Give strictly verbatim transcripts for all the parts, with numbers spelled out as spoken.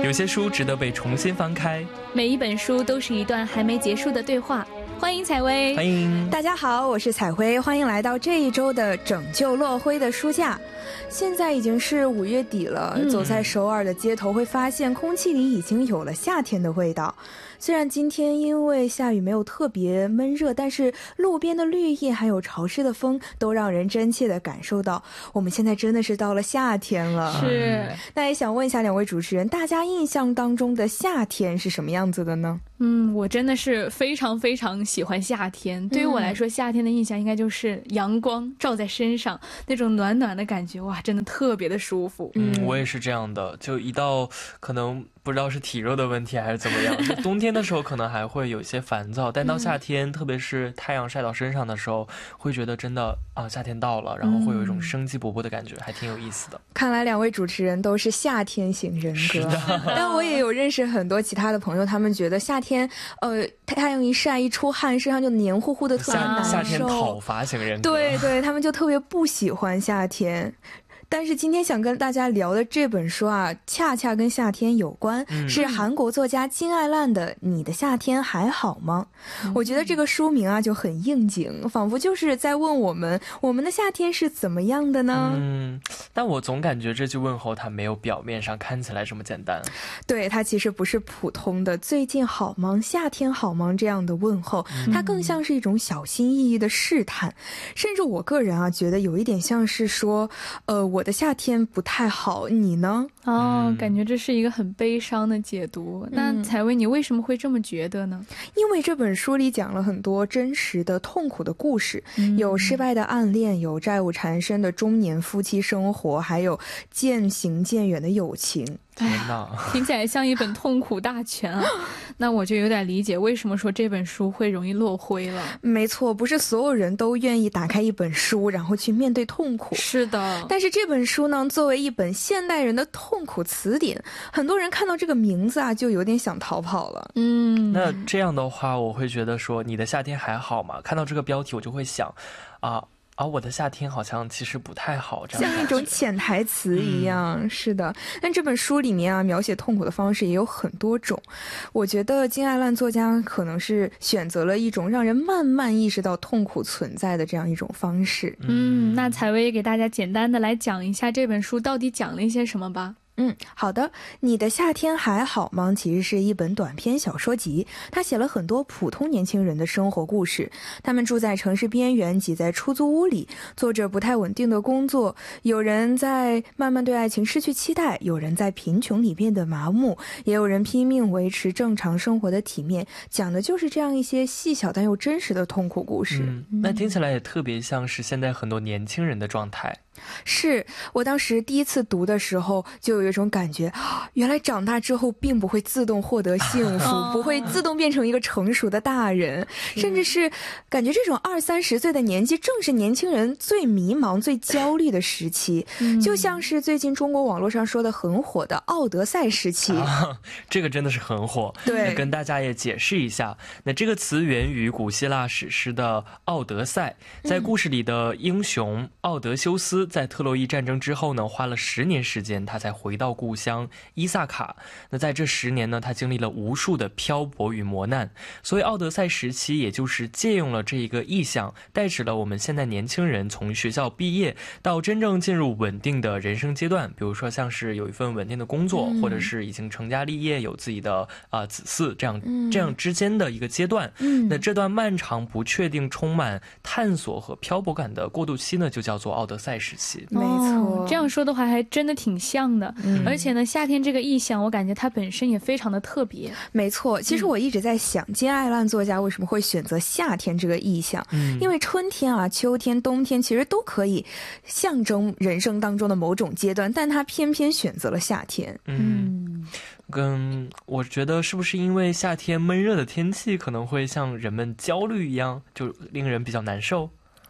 有些书值得被重新翻开， 每一本书都是一段还没结束的对话。欢迎采薇， 欢迎大家好，我是采薇，欢迎来到这一周的拯救落灰的书架。现在已经是五月底了、嗯、走在首尔的街头会发现空气里已经有了夏天的味道。虽然今天因为下雨没有特别闷热，但是路边的绿叶还有潮湿的风都让人真切地感受到我们现在真的是到了夏天了。 是， 那也想问一下两位主持人，大家印象当中的夏天是什么样子的呢？ 嗯，我真的是非常非常喜欢夏天。对于我来说、嗯、夏天的印象应该就是阳光照在身上，那种暖暖的感觉，哇，真的特别的舒服。 嗯，我也是这样的，就一到可能不知道是体热的问题还是怎么样，就冬天的时候可能还会有一些烦躁，但到夏天、嗯、特别是太阳晒到身上的时候，会觉得真的啊，夏天到了，然后会有一种生机勃勃的感觉、嗯、还挺有意思的。 看来两位主持人都是夏天型人格，但我也有认识很多其他的朋友，他们觉得夏天呃太阳一晒一出汗，身上就黏糊糊的，特别难受。 夏天讨伐型人格， 对对，他们就特别不喜欢夏天。但是今天想跟大家聊的这本书啊，恰恰跟夏天有关、嗯、是韩国作家金爱烂的《你的夏天还好吗》、嗯、我觉得这个书名啊就很应景，仿佛就是在问我们，我们的夏天是怎么样的呢？ 嗯，但我总感觉这句问候它没有表面上看起来这么简单。 对，它其实不是普通的最近好吗，夏天好吗这样的问候，它更像是一种小心翼翼的试探、嗯、甚至我个人啊觉得有一点像是说呃，我我的夏天不太好，你呢？ 哦、嗯，感觉这是一个很悲伤的解读。那采薇，你为什么会这么觉得呢？ 因为这本书里讲了很多真实的痛苦的故事、嗯、有失败的暗恋，有债务缠身的中年夫妻生活，还有渐行渐远的友情。 天哪， 听起来像一本痛苦大全啊！那我就有点理解为什么说这本书会容易落灰了。 没错，不是所有人都愿意打开一本书然后去面对痛苦。 是的， 但是这本书呢，作为一本现代人的痛苦词典，很多人看到这个名字啊，就有点想逃跑了。 嗯，那这样的话，我会觉得说，你的夏天还好吗？看到这个标题，我就会想，啊。而、啊、我的夏天好像其实不太好，这样像一种潜台词一样、嗯、是的。但这本书里面啊，描写痛苦的方式也有很多种。我觉得金爱烂作家可能是选择了一种让人慢慢意识到痛苦存在的这样一种方式。 嗯，那采薇也给大家简单的来讲一下这本书到底讲了一些什么吧。 嗯，好的。你的夏天还好吗？其实是一本短篇小说集，他写了很多普通年轻人的生活故事。他们住在城市边缘，挤在出租屋里，做着不太稳定的工作。有人在慢慢对爱情失去期待，有人在贫穷里变得麻木，也有人拼命维持正常生活的体面。讲的就是这样一些细小但又真实的痛苦故事。 嗯，那听起来也特别像是现在很多年轻人的状态。 是，我当时第一次读的时候就有一种感觉，原来长大之后并不会自动获得幸福、啊、不会自动变成一个成熟的大人，甚至是感觉这种二三十岁的年纪正是年轻人最迷茫最焦虑的时期、嗯、就像是最近中国网络上说的很火的奥德赛时期、 啊、这个真的是很火。对，跟大家也解释一下，那这个词源于古希腊史诗的奥德赛，在故事里的英雄奥德修斯在特洛伊战争之后呢，花了十年时间他才回到故乡伊萨卡。那在这十年呢，他经历了无数的漂泊与磨难，所以奥德赛时期也就是借用了这一个意象，代指了我们现在年轻人从学校毕业到真正进入稳定的人生阶段，比如说像是有一份稳定的工作、嗯、或者是已经成家立业有自己的、呃、子嗣，这样、嗯、这样之间的一个阶段、嗯、那这段漫长不确定充满探索和漂泊感的过渡期呢，就叫做奥德赛时期。 没错、 哦、这样说的话还真的挺像的、嗯、而且呢夏天这个意象我感觉它本身也非常的特别。 没错，其实我一直在想、嗯、金爱烂作家为什么会选择夏天这个意象、嗯、因为春天啊秋天冬天其实都可以象征人生当中的某种阶段，但他偏偏选择了夏天。 嗯，跟我觉得是不是因为夏天闷热的天气可能会像人们焦虑一样，就令人比较难受。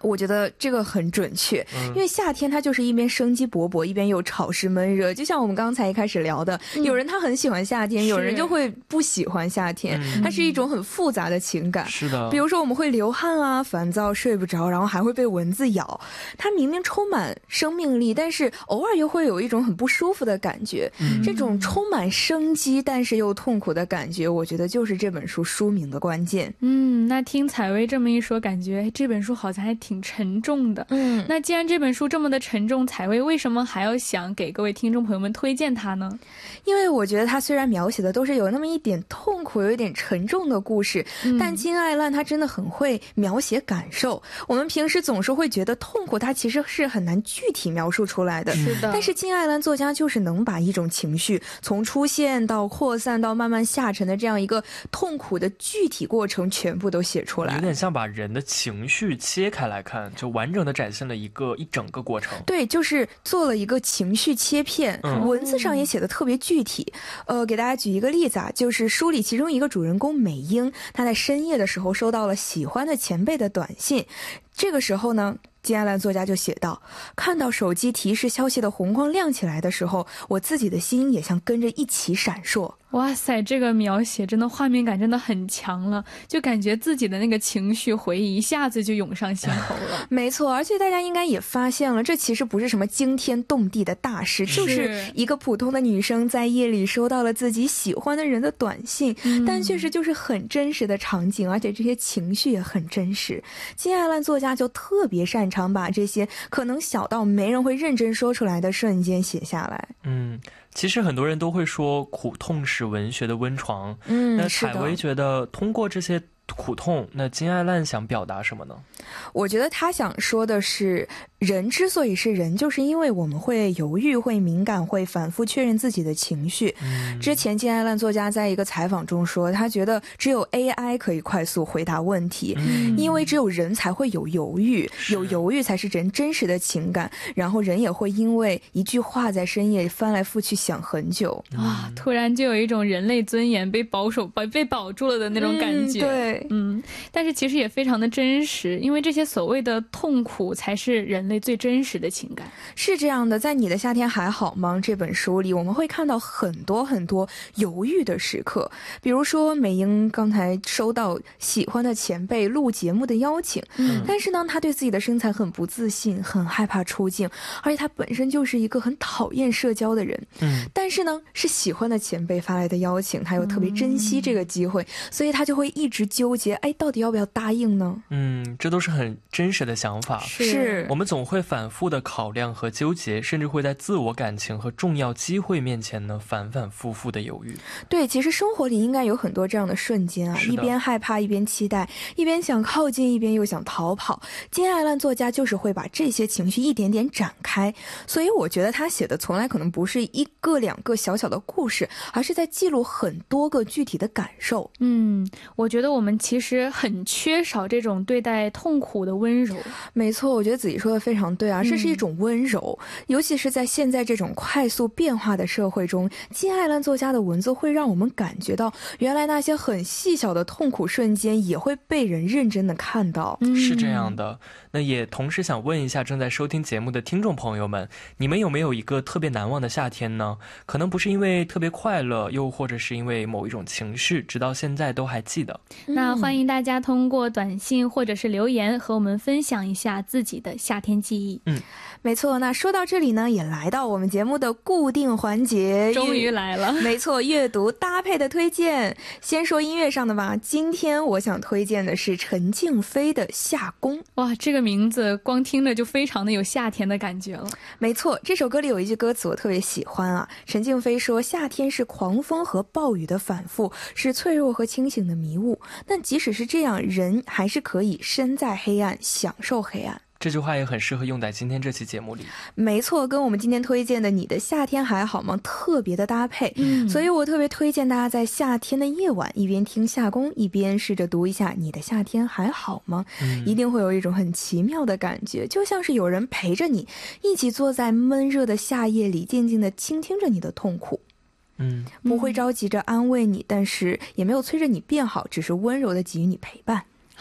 我觉得这个很准确，因为夏天它就是一边生机勃勃，一边又潮湿闷热。就像我们刚才一开始聊的，有人他很喜欢夏天，有人就会不喜欢夏天，它是一种很复杂的情感。 是的， 比如说我们会流汗啊，烦躁，睡不着，然后还会被蚊子咬。它明明充满生命力，但是偶尔又会有一种很不舒服的感觉。这种充满生机但是又痛苦的感觉，我觉得就是这本书书名的关键。 嗯，那听采薇这么一说，感觉这本书好像还挺沉重的。嗯，那既然这本书这么的沉重，采薇为什么还要想给各位听众朋友们推荐它呢？ 因为我觉得它虽然描写的都是有那么一点痛苦，有一点沉重的故事，嗯、但金爱烂她真的很会描写感受。我们平时总是会觉得痛苦它其实是很难具体描述出来的， 是的。 但是金爱烂作家就是能把一种情绪从出现到扩散到慢慢下沉的这样一个痛苦的具体过程全部都写出来， 有点像把人的情绪切开来看，就完整的展现了一个一整个过程。 对，就是做了一个情绪切片，嗯、文字上也写的特别具体。呃，给大家举一个例子啊，就是书里其中一个主人公美英，她在深夜的时候收到了喜欢的前辈的短信，这个时候呢，金爱烂作家就写道，看到手机提示消息的红光亮起来的时候，我自己的心也像跟着一起闪烁。 哇塞，这个描写真的画面感真的很强了，就感觉自己的那个情绪回忆一下子就涌上心头了。 没错，而且大家应该也发现了，这其实不是什么惊天动地的大事，就是一个普通的女生在夜里收到了自己喜欢的人的短信，嗯、但确实就是很真实的场景，而且这些情绪也很真实。金爱烂作家就特别擅长把这些可能小到没人会认真说出来的瞬间写下来。 嗯，其实很多人都会说苦痛是文学的温床， 嗯， 那采薇觉得通过这些苦痛，那金爱烂想表达什么呢？ 我觉得他想说的是，人之所以是人，就是因为我们会犹豫，会敏感，会反复确认自己的情绪。嗯、之前金爱烂作家在一个采访中说，他觉得只有 A I 可以快速回答问题，嗯、因为只有人才会有犹豫，有犹豫才是人真实的情感，然后人也会因为一句话在深夜翻来覆去想很久。 啊、嗯，突然就有一种人类尊严被保守、被被保住了的那种感觉。 嗯、对， 嗯，但是其实也非常的真实，因为这些所谓的痛苦才是人类最真实的情感。 是这样的，在你的夏天还好吗这本书里，我们会看到很多很多犹豫的时刻，比如说美英刚才收到喜欢的前辈录节目的邀请，嗯、但是呢她对自己的身材很不自信，很害怕出镜，而且她本身就是一个很讨厌社交的人，嗯、但是呢是喜欢的前辈发来的邀请，她又特别珍惜这个机会，嗯、所以她就会一直纠结，哎，到底要不要答应呢？ 嗯，这都是很真实的想法。 是， 我们总会反复的考量和纠结，甚至会在自我感情和重要机会面前呢反反复复的犹豫。 对，其实生活里应该有很多这样的瞬间啊，一边害怕一边期待，一边想靠近一边又想逃跑。金爱烂作家就是会把这些情绪一点点展开，所以我觉得他写的从来可能不是一个两个小小的故事，而是在记录很多个具体的感受。 嗯，我觉得我们其实很缺少这种对待痛苦的温柔。 没错，我觉得子怡说的非常对啊，这是一种温柔，嗯、尤其是在现在这种快速变化的社会中，金爱烂作家的文字会让我们感觉到，原来那些很细小的痛苦瞬间也会被人认真的看到。 嗯、是这样的。那也同时想问一下正在收听节目的听众朋友们，你们有没有一个特别难忘的夏天呢？可能不是因为特别快乐，又或者是因为某一种情绪，直到现在都还记得。 那欢迎大家通过短信或者是留言和我们分享一下自己的夏天记忆。 嗯，没错。那说到这里呢，也来到我们节目的固定环节， 终于来了。 没错，阅读搭配的推荐。先说音乐上的吧，今天我想推荐的是陈静飞的《夏宫》。 哇，这个名字光听着就非常的有夏天的感觉了。 没错，这首歌里有一句歌词我特别喜欢啊，陈静飞说，夏天是狂风和暴雨的反复，是脆弱和清醒的迷雾，但即使是这样，人还是可以身在黑暗享受黑暗。 这句话也很适合用在今天这期节目里。 没错，跟我们今天推荐的你的夏天还好吗特别的搭配、嗯、所以我特别推荐大家在夏天的夜晚一边听夏宫，一边试着读一下你的夏天还好吗、嗯、一定会有一种很奇妙的感觉，就像是有人陪着你一起坐在闷热的夏夜里，静静地倾听着你的痛苦。嗯，不会着急着安慰你，但是也没有催着你变好，只是温柔地给予你陪伴。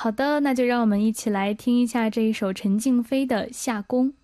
好的，那就让我们一起来听一下这一首陈静飞的《夏宫》。